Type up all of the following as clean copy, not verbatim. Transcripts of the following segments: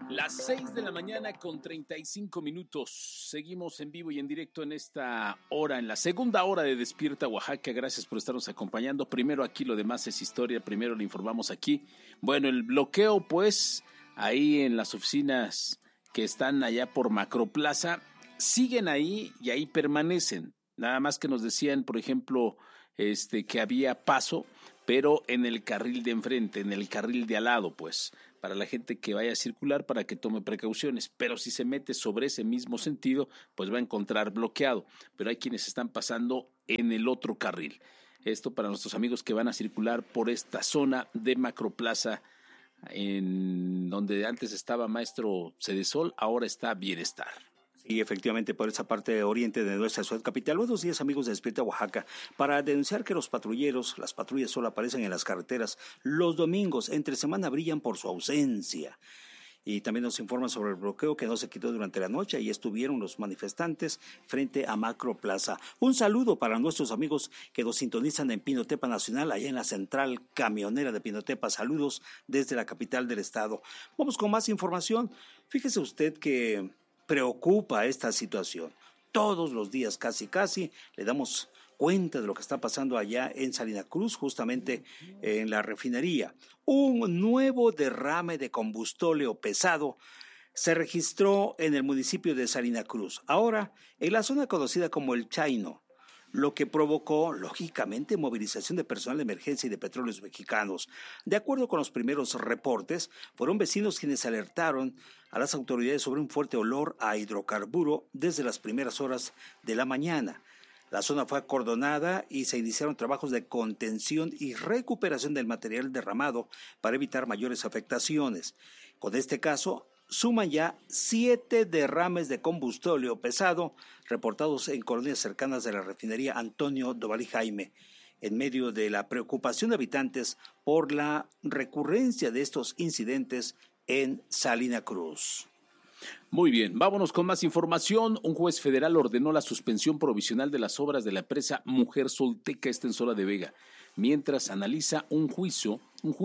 Las 6 de la mañana con 35 minutos. Seguimos en vivo y en directo en esta hora, en la segunda hora de Despierta Oaxaca. Gracias por estarnos acompañando. Primero aquí lo demás es historia, primero le informamos aquí. Bueno, el bloqueo pues ahí en las oficinas que están allá por Macroplaza, siguen ahí y ahí permanecen. Nada más que nos decían, por ejemplo, que había paso, pero en el carril de enfrente, en el carril de al lado, pues, para la gente que vaya a circular, para que tome precauciones, pero si se mete sobre ese mismo sentido, pues va a encontrar bloqueado, pero hay quienes están pasando en el otro carril. Esto para nuestros amigos que van a circular por esta zona de Macroplaza, en donde antes estaba Maestro Cedesol, ahora está Bienestar. Y efectivamente por esa parte oriente de nuestra ciudad capital. Buenos días, amigos de Despierta Oaxaca. Para denunciar que los patrulleros, las patrullas solo aparecen en las carreteras los domingos, entre semana brillan por su ausencia. Y también nos informan sobre el bloqueo que no se quitó durante la noche. Ahí estuvieron los manifestantes frente a Macroplaza. Un saludo para nuestros amigos que nos sintonizan en Pinotepa Nacional, allá en la central camionera de Pinotepa. Saludos desde la capital del estado. Vamos con más información. Fíjese usted que preocupa esta situación. Todos los días casi le damos cuenta de lo que está pasando allá en Salina Cruz, justamente en la refinería. Un nuevo derrame de combustóleo pesado se registró en el municipio de Salina Cruz, ahora en la zona conocida como El Chaino, lo que provocó, lógicamente, movilización de personal de emergencia y de Petróleos Mexicanos. De acuerdo con los primeros reportes, fueron vecinos quienes alertaron a las autoridades sobre un fuerte olor a hidrocarburo desde las primeras horas de la mañana. La zona fue acordonada y se iniciaron trabajos de contención y recuperación del material derramado para evitar mayores afectaciones. Con este caso, suman ya 7 derrames de combustóleo pesado reportados en colonias cercanas de la refinería Antonio Doval y Jaime, en medio de la preocupación de habitantes por la recurrencia de estos incidentes en Salina Cruz. Muy bien, vámonos con más información. Un juez federal ordenó la suspensión provisional de las obras de la empresa Mujer Solteca Extensora de Vega, mientras analiza un juicio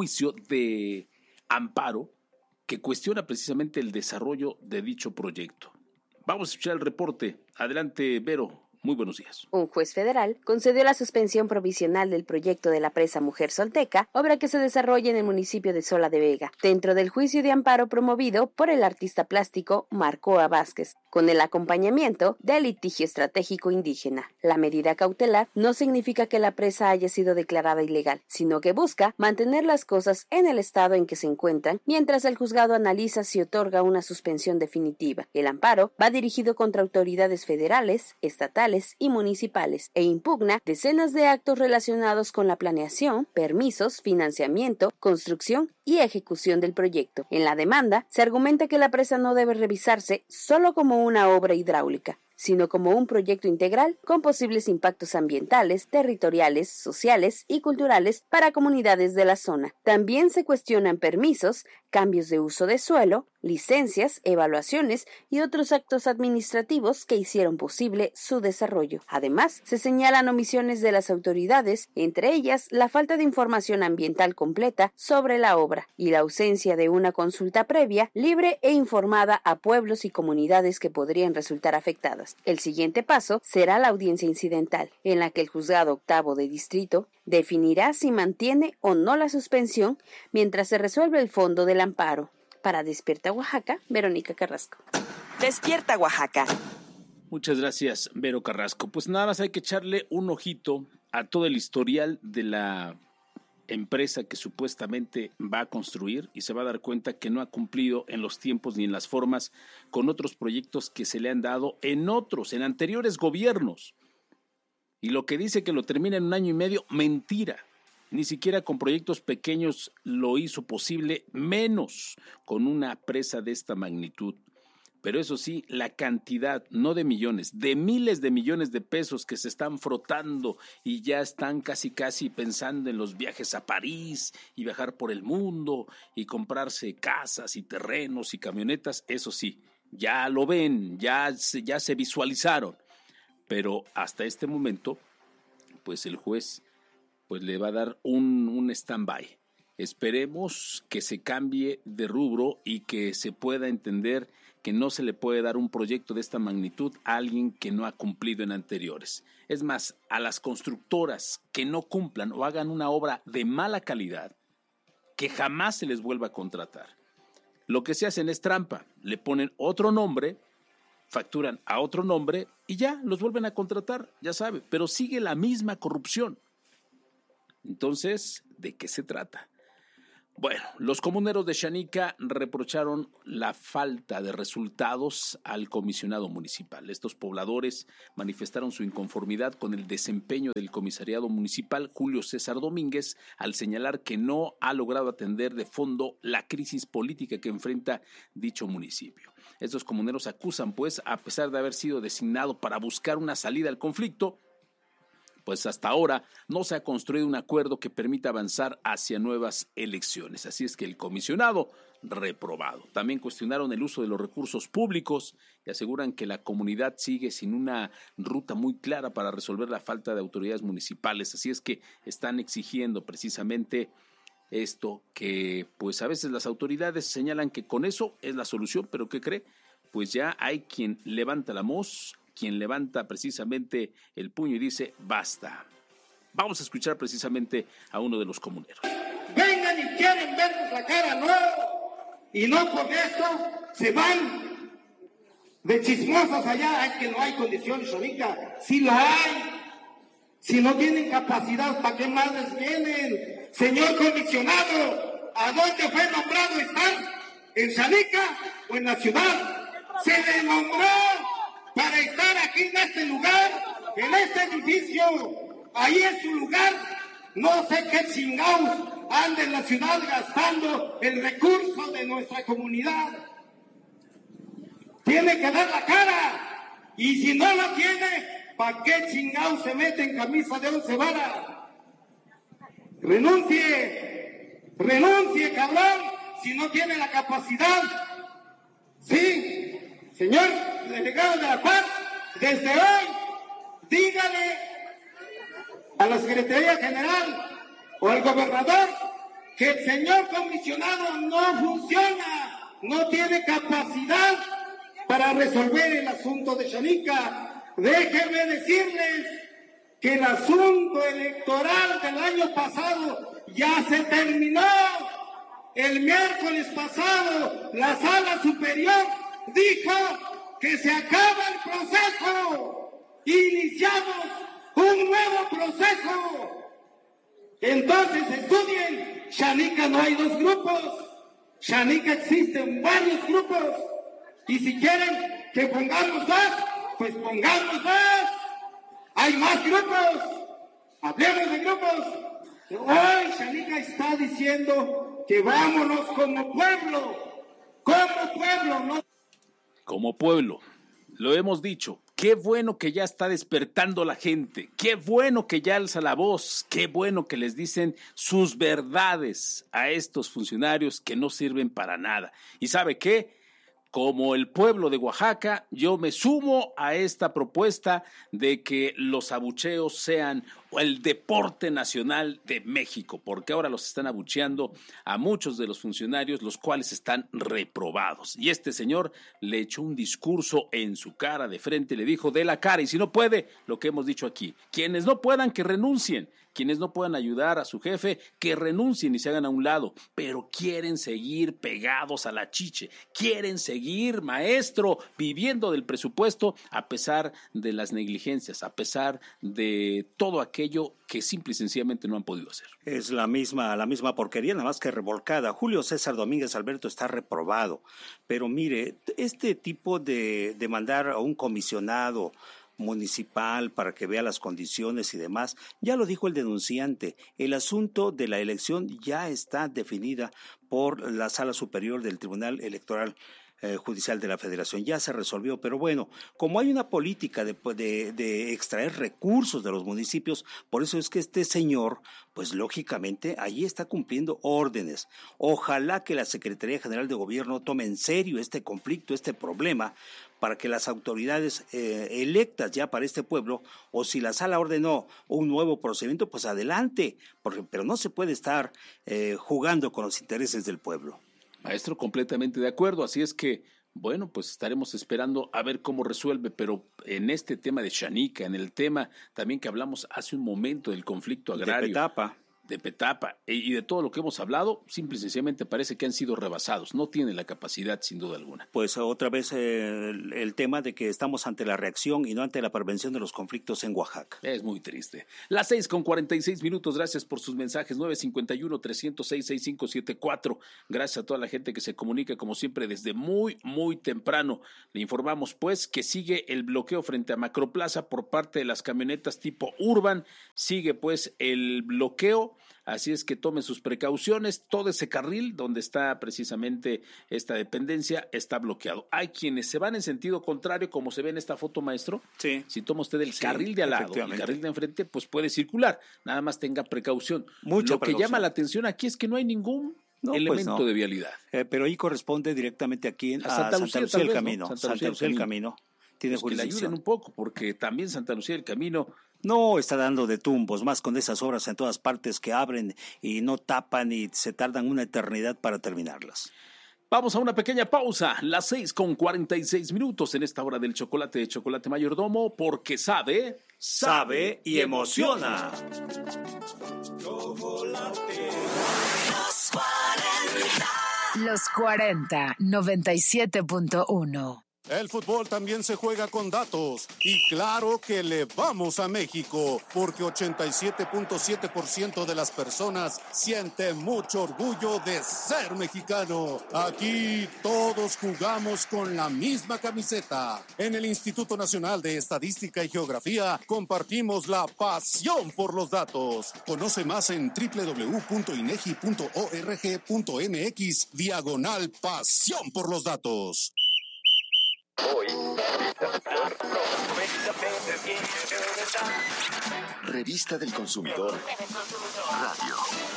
de amparo que cuestiona precisamente el desarrollo de dicho proyecto. Vamos a escuchar el reporte. Adelante, Vero. Muy buenos días. Un juez federal concedió la suspensión provisional del proyecto de la presa Mujer Solteca, obra que se desarrolla en el municipio de Sola de Vega, dentro del juicio de amparo promovido por el artista plástico Marcoa Vázquez, con el acompañamiento del litigio estratégico indígena. La medida cautelar no significa que la presa haya sido declarada ilegal, sino que busca mantener las cosas en el estado en que se encuentran, mientras el juzgado analiza si otorga una suspensión definitiva. El amparo va dirigido contra autoridades federales, estatales y municipales e impugna decenas de actos relacionados con la planeación, permisos, financiamiento, construcción y ejecución del proyecto. En la demanda se argumenta que la presa no debe revisarse solo como una obra hidráulica, sino como un proyecto integral con posibles impactos ambientales, territoriales, sociales y culturales para comunidades de la zona. También se cuestionan permisos, cambios de uso de suelo, licencias, evaluaciones y otros actos administrativos que hicieron posible su desarrollo. Además, se señalan omisiones de las autoridades, entre ellas la falta de información ambiental completa sobre la obra y la ausencia de una consulta previa, libre e informada a pueblos y comunidades que podrían resultar afectadas. El siguiente paso será la audiencia incidental, en la que el juzgado octavo de distrito definirá si mantiene o no la suspensión mientras se resuelve el fondo del amparo. Para Despierta Oaxaca, Verónica Carrasco. Despierta Oaxaca. Muchas gracias, Vero Carrasco. Pues nada más hay que echarle un ojito a todo el historial de la empresa que supuestamente va a construir y se va a dar cuenta que no ha cumplido en los tiempos ni en las formas con otros proyectos que se le han dado en anteriores gobiernos. Y lo que dice que lo termina en 1 año y medio, mentira. Ni siquiera con proyectos pequeños lo hizo posible, menos con una presa de esta magnitud. Pero eso sí, la cantidad, no de millones, de miles de millones de pesos que se están frotando y ya están casi pensando en los viajes a París y viajar por el mundo y comprarse casas y terrenos y camionetas, eso sí, ya lo ven, ya se visualizaron. Pero hasta este momento, pues el juez pues le va a dar un stand-by. Esperemos que se cambie de rubro y que se pueda entender que no se le puede dar un proyecto de esta magnitud a alguien que no ha cumplido en anteriores. Es más, a las constructoras que no cumplan o hagan una obra de mala calidad, que jamás se les vuelva a contratar. Lo que se hacen es trampa, le ponen otro nombre, facturan a otro nombre y ya los vuelven a contratar, ya sabe, pero sigue la misma corrupción. Entonces, ¿de qué se trata? Bueno, los comuneros de Xanica reprocharon la falta de resultados al comisionado municipal. Estos pobladores manifestaron su inconformidad con el desempeño del comisariado municipal Julio César Domínguez al señalar que no ha logrado atender de fondo la crisis política que enfrenta dicho municipio. Estos comuneros acusan, pues, a pesar de haber sido designado para buscar una salida al conflicto, pues hasta ahora no se ha construido un acuerdo que permita avanzar hacia nuevas elecciones. Así es que el comisionado reprobado. También cuestionaron el uso de los recursos públicos y aseguran que la comunidad sigue sin una ruta muy clara para resolver la falta de autoridades municipales. Así es que están exigiendo precisamente esto, que pues a veces las autoridades señalan que con eso es la solución, pero ¿qué cree? Pues ya hay quien levanta la voz, quien levanta precisamente el puño y dice basta. Vamos a escuchar precisamente a uno de los comuneros. Vengan y quieren vernos la cara, no, y no por eso se van de chismosos allá. Hay que no hay condiciones, Xanica, sí lo hay. Si no tienen capacidad, ¿para qué madres vienen? Señor comisionado, ¿a dónde fue nombrado estar? ¿En Xanica o en la ciudad? Se le nombró para estar aquí en este lugar, en este edificio. Ahí es su lugar. No sé qué chingados anda en la ciudad gastando el recurso de nuestra comunidad. Tiene que dar la cara. Y si no la tiene, ¿para qué chingados se mete en camisa de 11 varas? Renuncie, cabrón, si no tiene la capacidad. Sí, señor delegado de la Paz, desde hoy, dígale a la Secretaría General o al gobernador que el señor comisionado no funciona, no tiene capacidad para resolver el asunto de Xanica. Déjenme decirles que el asunto electoral del año pasado ya se terminó. El miércoles pasado, la Sala Superior dijo que se acaba el proceso. Iniciamos un nuevo proceso. Entonces estudien. Xanica no hay dos grupos. Xanica existen varios grupos. Y si quieren que pongamos más, pues pongamos más. Hay más grupos. Hablemos de grupos. Hoy Xanica está diciendo que vámonos como pueblo. Como pueblo, ¿no? Como pueblo, lo hemos dicho. Qué bueno que ya está despertando la gente, qué bueno que ya alza la voz, qué bueno que les dicen sus verdades a estos funcionarios que no sirven para nada. ¿Y sabe qué? Como el pueblo de Oaxaca, yo me sumo a esta propuesta de que los abucheos sean el deporte nacional de México, porque ahora los están abucheando a muchos de los funcionarios, los cuales están reprobados. Y este señor le echó un discurso en su cara de frente, le dijo de la cara, y si no puede, lo que hemos dicho aquí, quienes no puedan que renuncien, quienes no puedan ayudar a su jefe, que renuncien y se hagan a un lado, pero quieren seguir pegados a la chiche, quieren seguir, maestro, viviendo del presupuesto a pesar de las negligencias, a pesar de todo aquello que simple y sencillamente no han podido hacer. Es la misma porquería, nada más que revolcada. Julio César Domínguez Alberto está reprobado, pero mire, este tipo de mandar a un comisionado municipal para que vea las condiciones y demás, ya lo dijo el denunciante, el asunto de la elección ya está definida por la Sala Superior del Tribunal Electoral. Judicial de la Federación. Ya se resolvió, pero bueno, como hay una política de extraer recursos de los municipios, por eso es que este señor, pues lógicamente, ahí está cumpliendo órdenes. Ojalá que la Secretaría General de Gobierno tome en serio este conflicto, este problema, para que las autoridades electas ya para este pueblo, o si la sala ordenó un nuevo procedimiento, pues adelante, pero no se puede estar jugando con los intereses del pueblo. Maestro, completamente de acuerdo, así es que, bueno, pues estaremos esperando a ver cómo resuelve, pero en este tema de Xanica, en el tema también que hablamos hace un momento del conflicto agrario. De Petapa y de todo lo que hemos hablado, simple y sencillamente parece que han sido rebasados, no tienen la capacidad sin duda alguna. Pues otra vez el tema de que estamos ante la reacción y no ante la prevención de los conflictos en Oaxaca. Es muy triste. Las 6:46, gracias por sus mensajes, 951-306-6574, gracias a toda la gente que se comunica como siempre desde muy temprano. Le informamos pues que sigue el bloqueo frente a Macroplaza por parte de las camionetas tipo Urban, sigue pues el bloqueo. Así es que tomen sus precauciones, todo ese carril donde está precisamente esta dependencia está bloqueado. Hay quienes se van en sentido contrario, como se ve en esta foto, maestro. Sí. Si toma usted el carril de al lado, el carril de enfrente, pues puede circular, nada más tenga precaución. Lo que llama la atención aquí es que no hay ningún elemento de vialidad. Pero ahí corresponde directamente aquí a Santa Lucía del Camino. Santa Lucía del Camino. Tiene pues que le ayuden un poco, porque también Santa Lucía del Camino no está dando de tumbos, más con esas obras en todas partes que abren y no tapan y se tardan una eternidad para terminarlas. Vamos a una pequeña pausa, las 6:46 en esta hora del chocolate de Chocolate Mayordomo, porque sabe y emociona. Chocolate. Los 40, 97.1. El fútbol también se juega con datos y claro que le vamos a México porque 87.7% de las personas siente mucho orgullo de ser mexicano. Aquí todos jugamos con la misma camiseta. En el Instituto Nacional de Estadística y Geografía compartimos la pasión por los datos. Conoce más en www.inegi.org.mx/pasión por los datos. Hoy, Revista del Consumidor Radio.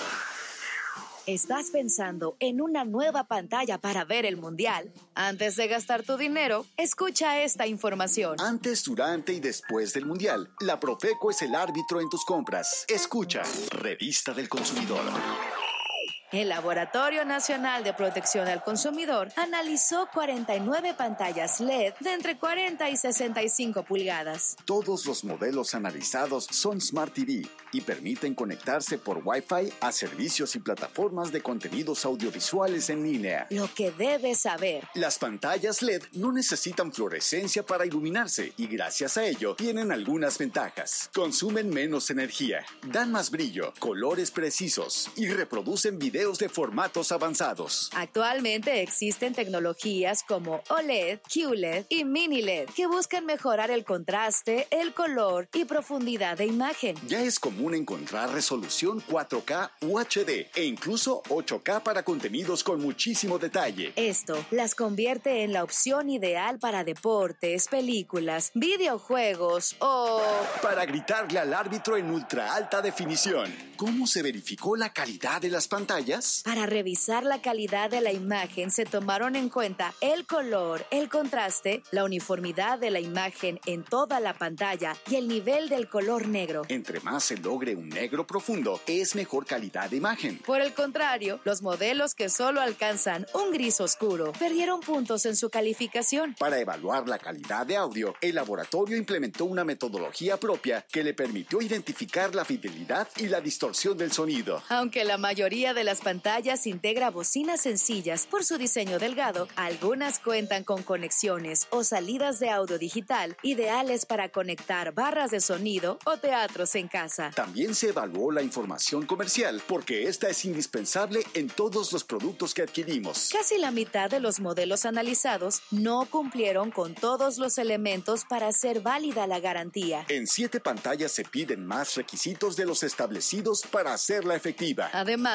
¿Estás pensando en una nueva pantalla para ver el Mundial? Antes de gastar tu dinero, escucha esta información. Antes, durante y después del Mundial, la Profeco es el árbitro en tus compras. Escucha, Revista del Consumidor. El Laboratorio Nacional de Protección al Consumidor analizó 49 pantallas LED de entre 40 y 65 pulgadas. Todos los modelos analizados son Smart TV y permiten conectarse por Wi-Fi a servicios y plataformas de contenidos audiovisuales en línea. Lo que debes saber: las pantallas LED no necesitan fluorescencia para iluminarse y gracias a ello tienen algunas ventajas. Consumen menos energía, dan más brillo, colores precisos y reproducen videos de formatos avanzados. Actualmente existen tecnologías como OLED, QLED y Mini LED que buscan mejorar el contraste, el color y profundidad de imagen. Ya es común encontrar resolución 4K UHD e incluso 8K para contenidos con muchísimo detalle. Esto las convierte en la opción ideal para deportes, películas, videojuegos o para gritarle al árbitro en ultra alta definición. ¿Cómo se verificó la calidad de las pantallas? Para revisar la calidad de la imagen se tomaron en cuenta el color, el contraste, la uniformidad de la imagen en toda la pantalla y el nivel del color negro. Entre más se logre un negro profundo, es mejor calidad de imagen. Por el contrario, los modelos que solo alcanzan un gris oscuro perdieron puntos en su calificación. Para evaluar la calidad de audio, el laboratorio implementó una metodología propia que le permitió identificar la fidelidad y la distorsión del sonido. Aunque la mayoría de las pantallas integra bocinas sencillas por su diseño delgado, algunas cuentan con conexiones o salidas de audio digital ideales para conectar barras de sonido o teatros en casa. También se evaluó la información comercial porque esta es indispensable en todos los productos que adquirimos. Casi la mitad de los modelos analizados no cumplieron con todos los elementos para hacer válida la garantía. En 7 pantallas se piden más requisitos de los establecidos para hacerla efectiva. Además, los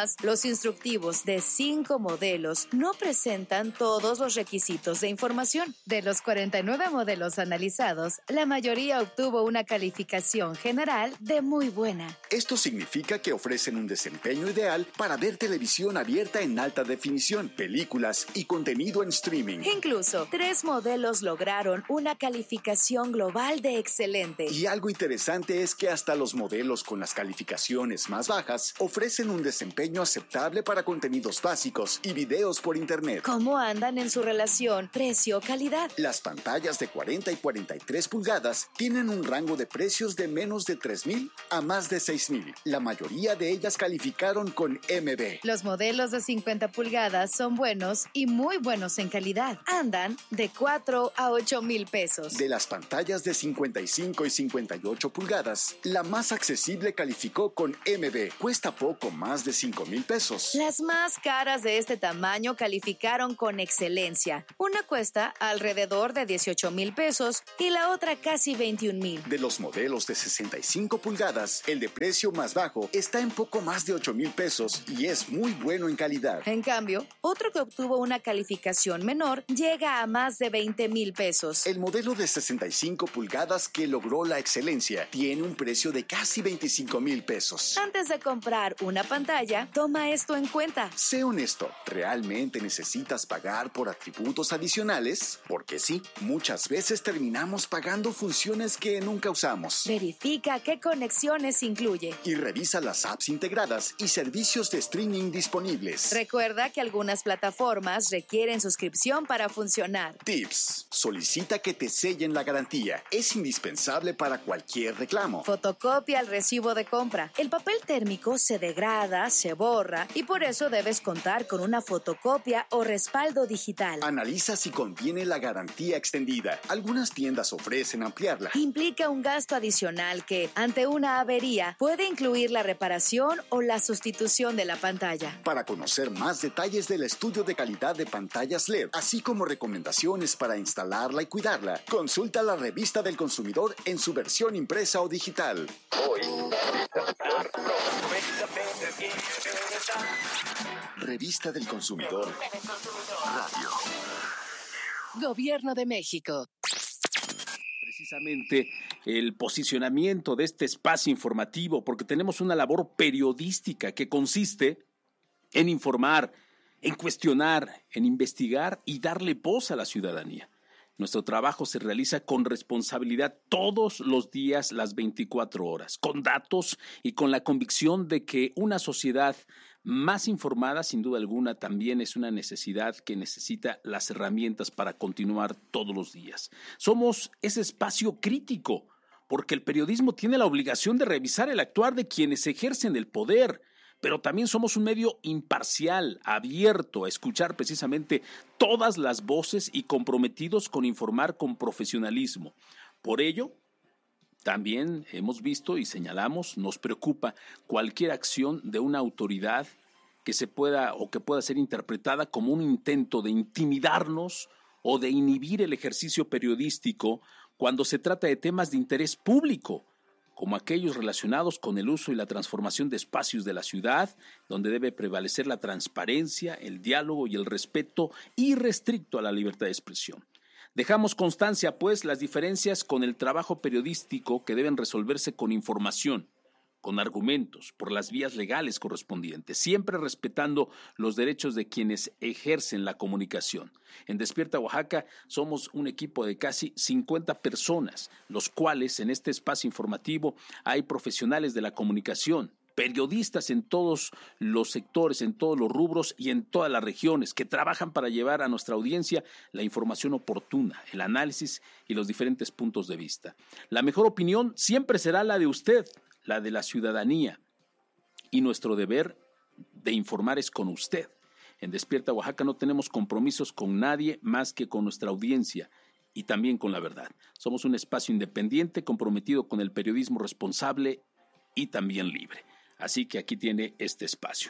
instructivos de 5 modelos no presentan todos los requisitos de información. De los 49 modelos analizados, la mayoría obtuvo una calificación general de muy buena. Esto significa que ofrecen un desempeño ideal para ver televisión abierta en alta definición, películas y contenido en streaming. Incluso, 3 modelos lograron una calificación global de excelente. Y algo interesante es que hasta los modelos con las calificaciones más bajas ofrecen un desempeño aceptable para contenidos básicos y videos por internet. ¿Cómo andan en su relación precio-calidad? Las pantallas de 40 y 43 pulgadas tienen un rango de precios de menos de 3,000 a más de 6,000. La mayoría de ellas calificaron con MB. Los modelos de 50 pulgadas son buenos y muy buenos en calidad. Andan de 4 a 8 mil pesos. De las pantallas de 55 y 58 pulgadas, la más accesible calificó con MB. Cuesta poco más de 5,000 pesos. Las más caras de este tamaño calificaron con excelencia. Una cuesta alrededor de 18 mil pesos y la otra casi 21 mil. De los modelos de 65 pulgadas, el de precio más bajo está en poco más de 8,000 pesos y es muy bueno en calidad. En cambio, otro que obtuvo una calificación menor llega a más de 20 mil pesos. El modelo de 65 pulgadas que logró la excelencia tiene un precio de casi 25,000 pesos. Antes de comprar una pantalla, toma esto en cuenta. Sé honesto, ¿realmente necesitas pagar por atributos adicionales? Porque sí, muchas veces terminamos pagando funciones que nunca usamos. Verifica qué conexiones incluye. Y revisa las apps integradas y servicios de streaming disponibles. Recuerda que algunas plataformas requieren suscripción para funcionar. Tips: solicita que te sellen la garantía. Es indispensable para cualquier reclamo. Fotocopia el recibo de compra. El papel térmico se degrada, se borra y por eso debes contar con una fotocopia o respaldo digital. Analiza si conviene la garantía extendida. Algunas tiendas ofrecen ampliarla. Implica un gasto adicional que, ante una avería, puede incluir la reparación o la sustitución de la pantalla. Para conocer más detalles del estudio de calidad de pantallas LED, así como recomendaciones para instalarla y cuidarla, consulta la Revista del Consumidor en su versión impresa o digital. Revista del Consumidor Radio. Gobierno de México. Precisamente el posicionamiento de este espacio informativo, porque tenemos una labor periodística que consiste en informar, en cuestionar, en investigar y darle voz a la ciudadanía. Nuestro trabajo se realiza con responsabilidad todos los días, las 24 horas, con datos y con la convicción de que una sociedad más informada, sin duda alguna, también es una necesidad que necesita las herramientas para continuar todos los días. Somos ese espacio crítico, porque el periodismo tiene la obligación de revisar el actuar de quienes ejercen el poder, pero también somos un medio imparcial, abierto a escuchar precisamente todas las voces y comprometidos con informar con profesionalismo. Por ello, también hemos visto y señalamos, nos preocupa cualquier acción de una autoridad que pueda ser interpretada como un intento de intimidarnos o de inhibir el ejercicio periodístico cuando se trata de temas de interés público, como aquellos relacionados con el uso y la transformación de espacios de la ciudad, donde debe prevalecer la transparencia, el diálogo y el respeto irrestricto a la libertad de expresión. Dejamos constancia, pues, las diferencias con el trabajo periodístico que deben resolverse con información, con argumentos, por las vías legales correspondientes, siempre respetando los derechos de quienes ejercen la comunicación. En Despierta Oaxaca somos un equipo de casi 50 personas, los cuales en este espacio informativo hay profesionales de la comunicación, periodistas en todos los sectores, en todos los rubros y en todas las regiones que trabajan para llevar a nuestra audiencia la información oportuna, el análisis y los diferentes puntos de vista. La mejor opinión siempre será la de usted, la de la ciudadanía, y nuestro deber de informar es con usted. En Despierta Oaxaca no tenemos compromisos con nadie más que con nuestra audiencia y también con la verdad. Somos un espacio independiente comprometido con el periodismo responsable y también libre. Así que aquí tiene este espacio.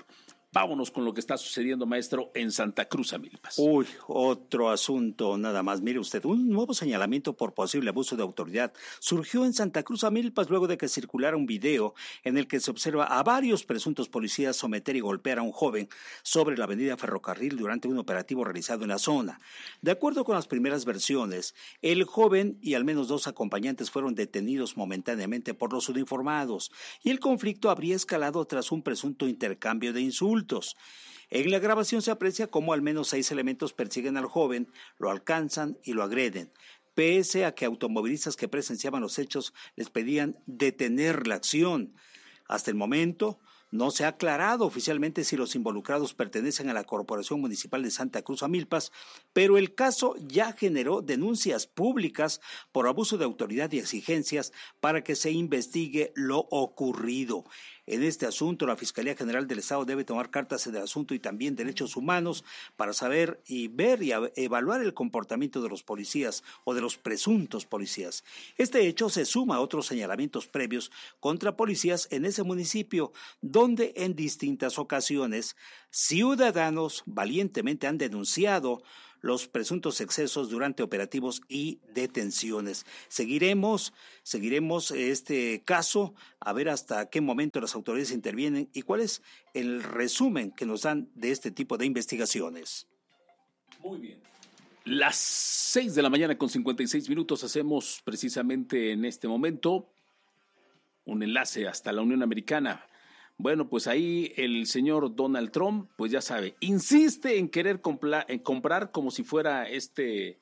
Vámonos con lo que está sucediendo, maestro, en Santa Cruz, Amilpas. Uy, otro asunto nada más. Mire usted, un nuevo señalamiento por posible abuso de autoridad surgió en Santa Cruz, Amilpas, luego de que circulara un video en el que se observa a varios presuntos policías someter y golpear a un joven sobre la avenida Ferrocarril durante un operativo realizado en la zona. De acuerdo con las primeras versiones, el joven y al menos 2 acompañantes fueron detenidos momentáneamente por los uniformados y el conflicto habría escalado tras un presunto intercambio de insultos. En la grabación se aprecia cómo al menos 6 elementos persiguen al joven, lo alcanzan y lo agreden, pese a que automovilistas que presenciaban los hechos les pedían detener la acción. Hasta el momento no se ha aclarado oficialmente si los involucrados pertenecen a la Corporación Municipal de Santa Cruz, Amilpas, pero el caso ya generó denuncias públicas por abuso de autoridad y exigencias para que se investigue lo ocurrido. En este asunto, la Fiscalía General del Estado debe tomar cartas en el asunto y también derechos humanos para saber y ver y evaluar el comportamiento de los policías o de los presuntos policías. Este hecho se suma a otros señalamientos previos contra policías en ese municipio, donde en distintas ocasiones ciudadanos valientemente han denunciado los presuntos excesos durante operativos y detenciones. Seguiremos este caso a ver hasta qué momento las autoridades intervienen y cuál es el resumen que nos dan de este tipo de investigaciones. Muy bien. Las 6 de la mañana con 56 minutos hacemos precisamente en este momento un enlace hasta la Unión Americana. Bueno, pues ahí el señor Donald Trump, pues ya sabe, insiste en querer comprar como si fuera este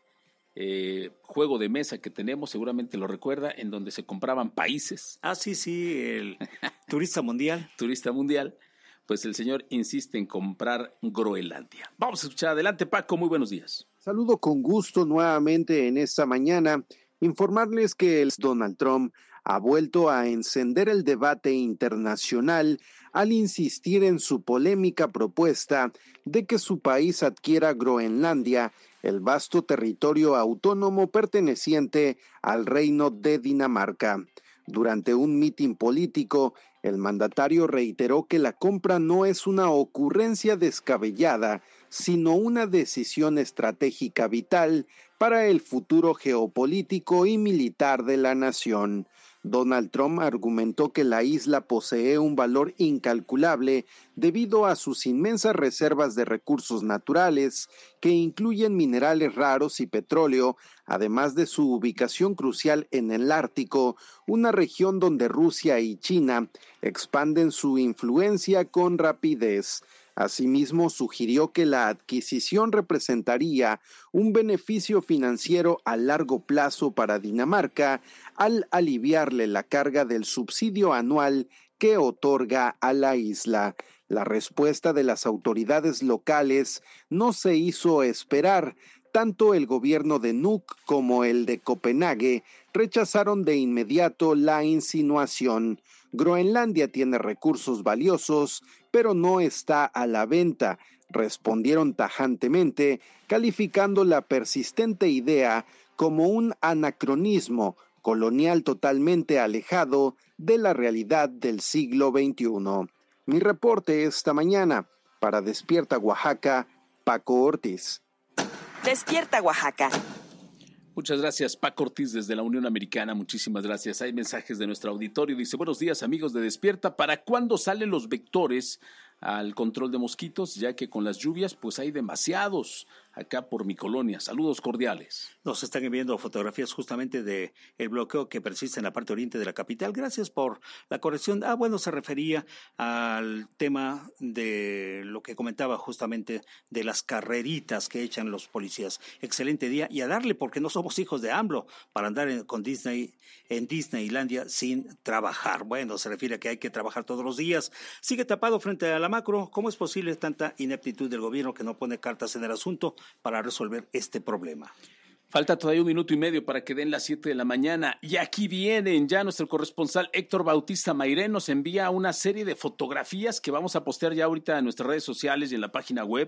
juego de mesa que tenemos, seguramente lo recuerda, en donde se compraban países. Ah, sí, el turista mundial. Turista mundial, pues el señor insiste en comprar Groenlandia. Vamos a escuchar, adelante Paco, muy buenos días. Saludo con gusto nuevamente en esta mañana, informarles que el Donald Trump ha vuelto a encender el debate internacional al insistir en su polémica propuesta de que su país adquiera Groenlandia, el vasto territorio autónomo perteneciente al Reino de Dinamarca. Durante un mitin político, el mandatario reiteró que la compra no es una ocurrencia descabellada, sino una decisión estratégica vital para el futuro geopolítico y militar de la nación. Donald Trump argumentó que la isla posee un valor incalculable debido a sus inmensas reservas de recursos naturales, que incluyen minerales raros y petróleo, además de su ubicación crucial en el Ártico, una región donde Rusia y China expanden su influencia con rapidez. Asimismo, sugirió que la adquisición representaría un beneficio financiero a largo plazo para Dinamarca al aliviarle la carga del subsidio anual que otorga a la isla. La respuesta de las autoridades locales no se hizo esperar. Tanto el gobierno de Nuuk como el de Copenhague rechazaron de inmediato la insinuación. Groenlandia tiene recursos valiosos, pero no está a la venta, respondieron tajantemente, calificando la persistente idea como un anacronismo colonial totalmente alejado de la realidad del siglo XXI. Mi reporte esta mañana para Despierta Oaxaca, Paco Ortiz. Despierta Oaxaca. Muchas gracias, Paco Ortiz, desde la Unión Americana. Muchísimas gracias. Hay mensajes de nuestro auditorio. Dice, buenos días, amigos de Despierta. ¿Para cuándo salen los vectores al control de mosquitos? Ya que con las lluvias, pues hay demasiados acá por mi colonia. Saludos cordiales. Nos están enviando fotografías justamente de el bloqueo que persiste en la parte oriente de la capital. Gracias por la corrección. Se refería al tema de lo que comentaba justamente de las carreritas que echan los policías. Excelente día y a darle, porque no somos hijos de AMLO para andar en Disneylandia sin trabajar. Bueno, se refiere a que hay que trabajar todos los días. Sigue tapado frente a la macro. ¿Cómo es posible tanta ineptitud del gobierno que no pone cartas en el asunto para resolver este problema? Falta todavía 1 minuto y medio para que den las 7 de la mañana. Y aquí vienen ya nuestro corresponsal Héctor Bautista Mairén nos envía una serie de fotografías que vamos a postear ya ahorita en nuestras redes sociales y en la página web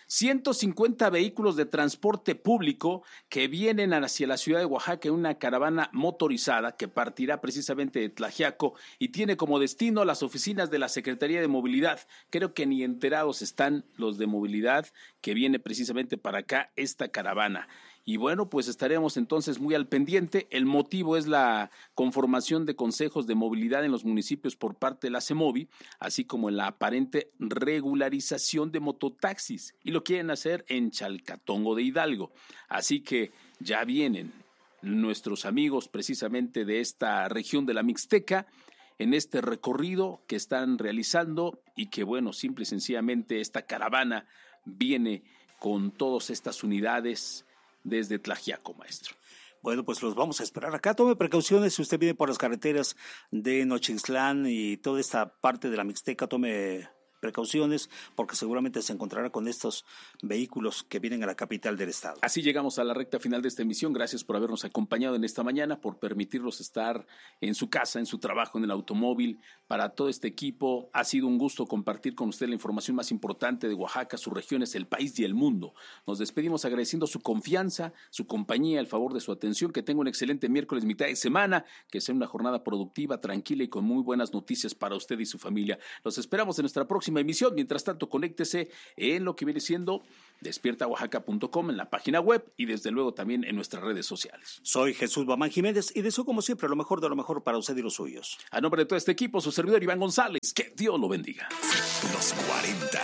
150 vehículos de transporte público que vienen hacia la ciudad de Oaxaca en una caravana motorizada que partirá precisamente de Tlaxiaco y tiene como destino las oficinas de la Secretaría de Movilidad. Creo que ni enterados están los de movilidad que viene precisamente para acá esta caravana. Y bueno, pues estaremos entonces muy al pendiente. El motivo es la conformación de consejos de movilidad en los municipios por parte de la CEMOVI, así como la aparente regularización de mototaxis. Y lo quieren hacer en Chalcatongo de Hidalgo. Así que ya vienen nuestros amigos precisamente de esta región de la Mixteca en este recorrido que están realizando y que bueno, simple y sencillamente esta caravana viene con todas estas unidades desde Tlaxiaco, maestro. Bueno, pues los vamos a esperar acá. Tome precauciones si usted viene por las carreteras de Nochistlán y toda esta parte de la Mixteca, tome precauciones porque seguramente se encontrará con estos vehículos que vienen a la capital del estado. Así llegamos a la recta final de esta emisión. Gracias por habernos acompañado en esta mañana, por permitirnos estar en su casa, en su trabajo, en el automóvil. Para todo este equipo ha sido un gusto compartir con usted la información más importante de Oaxaca, sus regiones, el país y el mundo. Nos despedimos agradeciendo su confianza, su compañía, el favor de su atención. Que tenga un excelente miércoles, mitad de semana, que sea una jornada productiva, tranquila y con muy buenas noticias para usted y su familia. Los esperamos en nuestra próxima emisión. Mientras tanto, conéctese en lo que viene siendo despiertaoaxaca.com, en la página web y desde luego también en nuestras redes sociales. Soy Jesús Bamán Jiménez y deseo como siempre lo mejor de lo mejor para usted y los suyos. A nombre de todo este equipo, su servidor Iván González, que Dios lo bendiga. Los 40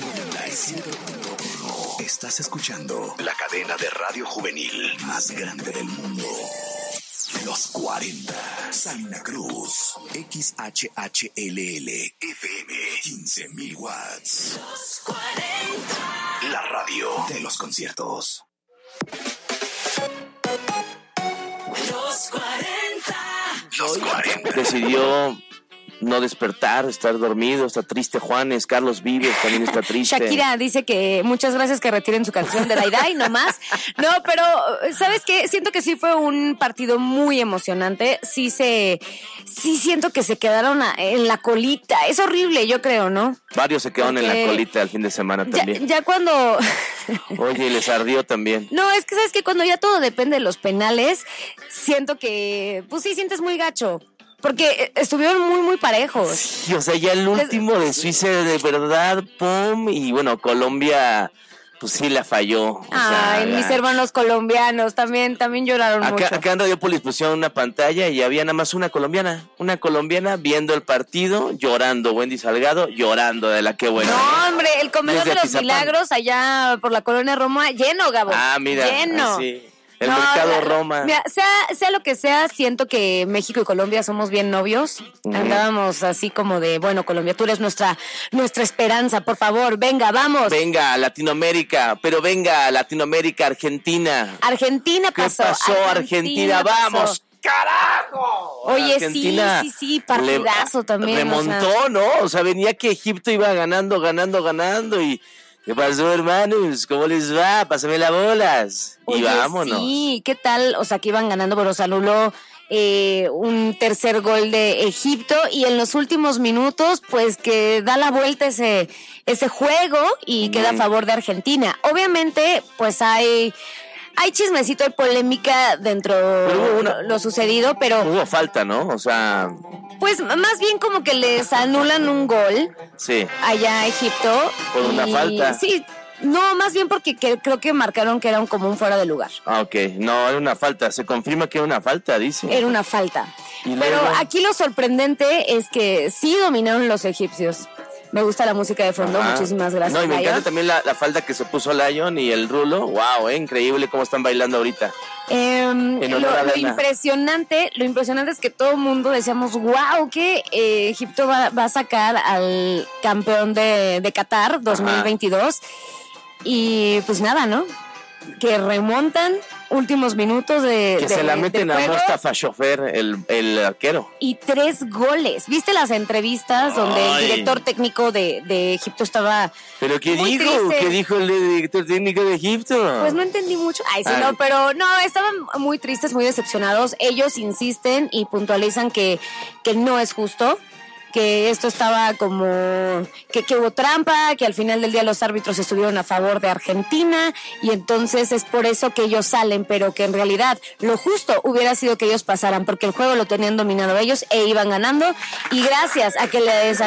97.1. Estás escuchando la cadena de radio juvenil más grande del mundo. Los 40. Salina Cruz. XHHLL. FM. 15,000 watts. Los 40. La radio de los conciertos. Los 40. Los 40. Decidió no despertar, estar dormido, está triste Juanes, Carlos Vives también está triste. Shakira dice que muchas gracias que retiren su canción de Dai no más. No, pero ¿sabes qué? Siento que sí fue un partido muy emocionante. Sí siento que se quedaron en la colita. Es horrible, yo creo, ¿no? Varios se quedaron en la colita el fin de semana también. Ya cuando... Oye, les ardió también. No, es que ¿sabes qué? Cuando ya todo depende de los penales, siento que, pues sí, sientes muy gacho. Porque estuvieron muy, muy parejos. Sí, o sea, ya el último de Suiza de verdad, pum, y bueno, Colombia, pues sí la falló. Ay, mis hermanos colombianos también lloraron mucho. Acá en Radiopolis pusieron una pantalla y había nada más una colombiana viendo el partido, llorando, Wendy Salgado, llorando de la que buena. No, hombre, el Comedor de los Milagros allá por la Colonia Roma, lleno, Gabo. Ah, mira, lleno. Sí. El mercado Roma. Mira, sea lo que sea, siento que México y Colombia somos bien novios. Andábamos así como de, bueno, Colombia, tú eres nuestra esperanza, por favor, venga, vamos. Venga, Latinoamérica, pero venga, Latinoamérica, Argentina. Argentina pasó. ¿Qué pasó, Argentina? ¡Vamos! ¡Carajo! Oye, Argentina sí, partidazo también. Remontó, ¿no? O sea, venía que Egipto iba ganando y... ¿Qué pasó, hermanos? ¿Cómo les va? Pásame las bolas. Oye, y vámonos. Sí, ¿qué tal? O sea, que iban ganando, pero se anuló un tercer gol de Egipto y en los últimos minutos, pues que da la vuelta ese juego y queda a favor de Argentina. Obviamente, pues hay chismecito, hay polémica dentro de lo sucedido, pero... Hubo falta, ¿no? O sea... Pues más bien como que les anulan un gol. Sí. Allá a Egipto. Por una falta. Sí, no, más bien porque creo que marcaron que era como un fuera de lugar. Ah, ok. No, era una falta. Se confirma que era una falta, dice. Era una falta. Pero aquí lo sorprendente es que sí dominaron los egipcios. Me gusta la música de fondo, muchísimas gracias. No, y me Lion. encanta también la falda que se puso Lion y el rulo. Wow, increíble cómo están bailando ahorita. Lo impresionante es que todo el mundo decíamos, wow, que Egipto va a sacar al campeón de Qatar 2022. Y pues nada, ¿no? Que remontan últimos minutos que se la meten a Mostafa Shofer, el arquero. Y 3 goles. ¿Viste las entrevistas donde el director técnico de Egipto estaba... ¿Pero qué dijo? Triste? ¿Qué dijo el director técnico de Egipto? Pues no entendí mucho. No, pero no, estaban muy tristes, muy decepcionados. Ellos insisten y puntualizan que no es justo, que esto estaba como que hubo trampa, que al final del día los árbitros estuvieron a favor de Argentina y entonces es por eso que ellos salen, pero que en realidad lo justo hubiera sido que ellos pasaran porque el juego lo tenían dominado ellos e iban ganando y gracias a que les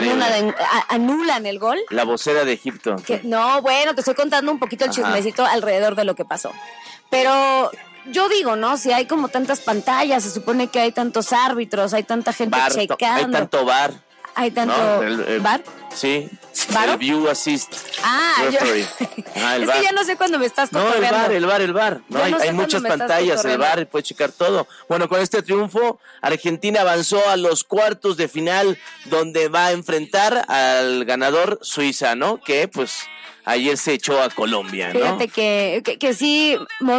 anulan el gol. La vocera de Egipto. No, bueno, te estoy contando un poquito el chismecito alrededor de lo que pasó. Pero yo digo, ¿no? Si hay como tantas pantallas, se supone que hay tantos árbitros, hay tanta gente checando. Hay tanto VAR. Hay tanto VAR. Sí. ¿Varo? El View Assist. Es VAR. que ya no sé cuándo me estás cotorreando. No, el VAR. No, hay muchas pantallas, el VAR puede checar todo. Bueno, con este triunfo, Argentina avanzó a los cuartos de final, donde va a enfrentar al ganador Suiza, ¿no? Que pues ayer se echó a Colombia, ¿no? Fíjate que sí,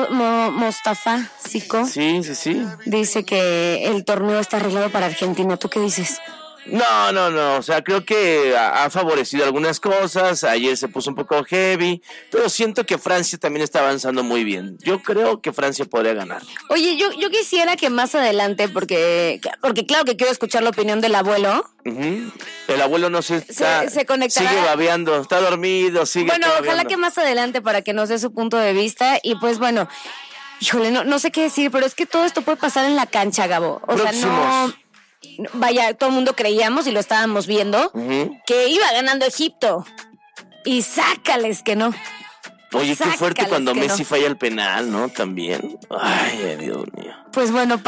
Mostafa Siko. Sí. Dice que el torneo está arreglado para Argentina. ¿Tú qué dices? No, o sea, creo que ha favorecido algunas cosas, ayer se puso un poco heavy, pero siento que Francia también está avanzando muy bien. Yo creo que Francia podría ganar. Oye, yo quisiera que más adelante, porque claro que quiero escuchar la opinión del abuelo. Uh-huh. El abuelo no se conectará. Sigue babeando, está dormido, Bueno, ojalá que más adelante para que nos dé su punto de vista y pues bueno, híjole, no sé qué decir, pero es que todo esto puede pasar en la cancha, Gabo. O sea, no... Vaya, todo el mundo creíamos y lo estábamos viendo que iba ganando Egipto y sácales que no. Oye, qué fuerte cuando Messi falla el penal, ¿no? También. Ay, Dios mío. Pues bueno,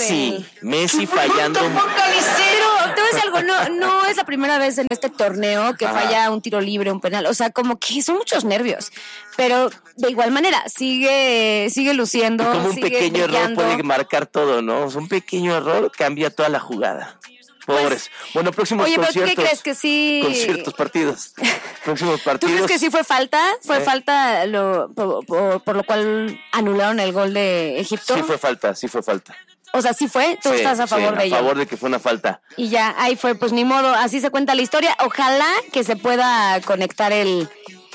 Messi fallando. Pero te voy a decir algo, no es la primera vez en este torneo que falla un tiro libre, un penal. O sea, como que son muchos nervios. Pero de igual manera, sigue luciendo. Y como un pequeño error puede marcar todo, ¿no? O sea, un pequeño error cambia toda la jugada. Pobres. Bueno, próximos conciertos. Oye, ¿pero tú qué crees que sí? Conciertos, partidos. Próximos partidos. ¿Tú crees que sí fue falta? ¿Fue falta por lo cual anularon el gol de Egipto? Sí fue falta. O sea, ¿sí fue? ¿Tú estás a favor de ello? a favor de que fue una falta. Y ya, ahí fue, pues ni modo, así se cuenta la historia. Ojalá que se pueda conectar el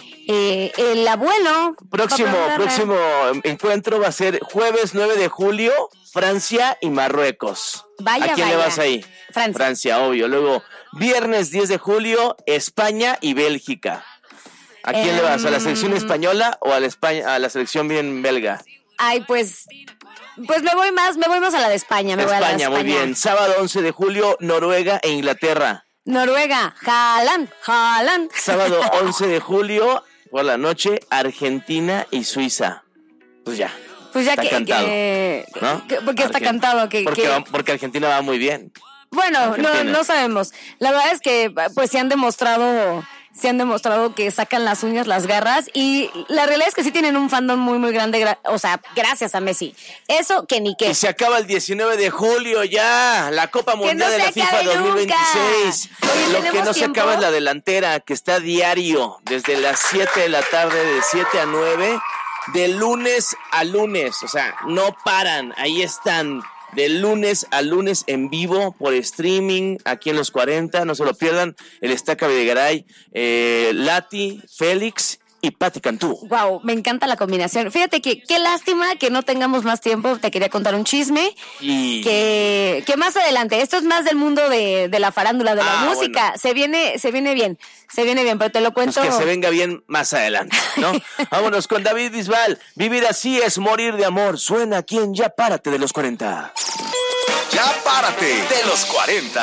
abuelo. Próximo encuentro va a ser jueves 9 de julio, Francia y Marruecos. ¿A quién le vas ahí? Francia, obvio. Luego, viernes 10 de julio, España y Bélgica. ¿A quién le vas? ¿A la selección española o a la selección bien belga? Ay, pues me voy más a la de España. España, muy bien. Sábado 11 de julio, Noruega e Inglaterra. Noruega, Haaland. Sábado 11 de julio, por la noche, Argentina y Suiza. Pues ya está cantado. ¿No? Porque está cantado. Porque Argentina va muy bien. Bueno, no sabemos. La verdad es que pues se han demostrado que sacan las uñas, las garras, y la realidad es que sí tienen un fandom muy, muy grande, o sea, gracias a Messi. Eso que ni qué. Y se acaba el 19 de julio ya, la Copa Mundial de la FIFA 2026. Oye, lo que no se acaba es la delantera, que está diario, desde las 7 de la tarde, de 7 a 9, de lunes a lunes, o sea, no paran, ahí están. De lunes a lunes en vivo por streaming aquí en los 40, no se lo pierdan. El Estaca Videgaray, Lati, Félix y Pati Cantú. Wow, me encanta la combinación. Fíjate que qué lástima que no tengamos más tiempo. Te quería contar un chisme que más adelante. Esto es más del mundo de la farándula, de la música. Bueno. Se viene bien, pero te lo cuento. Pues que se venga bien más adelante, ¿no? Vámonos con David Bisbal. Vivir así es morir de amor. Suena aquí en Ya Párate de los 40. Ya Párate de los 40.